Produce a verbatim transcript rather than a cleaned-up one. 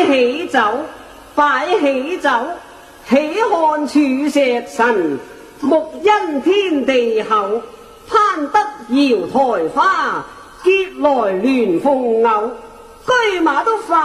喜酒，擺喜酒，喜看柱石神，木因天地厚，攀得瑤台花，結來鸞鳳偶，車馬都快。